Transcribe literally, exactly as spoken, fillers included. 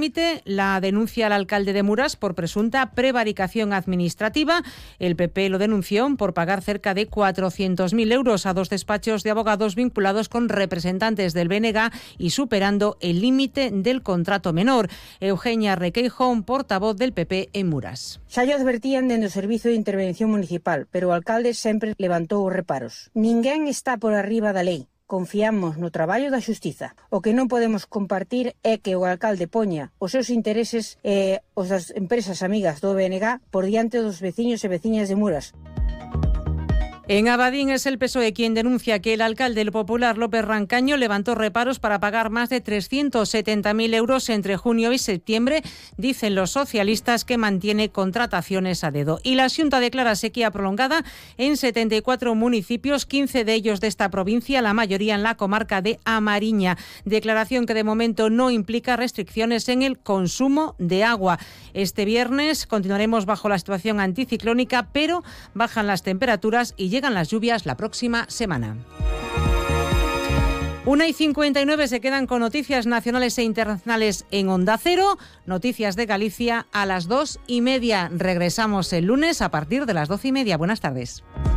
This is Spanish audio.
trámite la denuncia al alcalde de Muras por presunta prevaricación administrativa. El P P lo denunció por pagar cerca de cuatrocientos mil euros a dos despachos de abogados vinculados con representantes del B N G y superando el límite del contrato menor. Eugenia Requeijo, portavoz del P P en Muras. Xa lle advertían dende o Servizo de Intervención Municipal, pero o alcalde sempre levantou os reparos. Ninguén está por arriba da lei. Confiamos no traballo da xustiza. O que non podemos compartir é que o alcalde poña os seus intereses e eh, os das empresas amigas do B N G por diante dos veciños e veciñas de Muras. En Abadín es el P S O E quien denuncia que el alcalde del Popular, López Rancaño, levantó reparos para pagar más de trescientos setenta mil euros entre junio y septiembre. Dicen los socialistas que mantiene contrataciones a dedo. Y la Xunta declara sequía prolongada en setenta y cuatro municipios, quince de ellos de esta provincia, la mayoría en la comarca de A Mariña. Declaración que de momento no implica restricciones en el consumo de agua. Este viernes continuaremos bajo la situación anticiclónica, pero bajan las temperaturas y llegan las lluvias la próxima semana. Una y cincuenta y nueve se quedan con noticias nacionales e internacionales en Onda Cero. Noticias de Galicia a las dos y media. Regresamos el lunes a partir de las doce y media. Buenas tardes.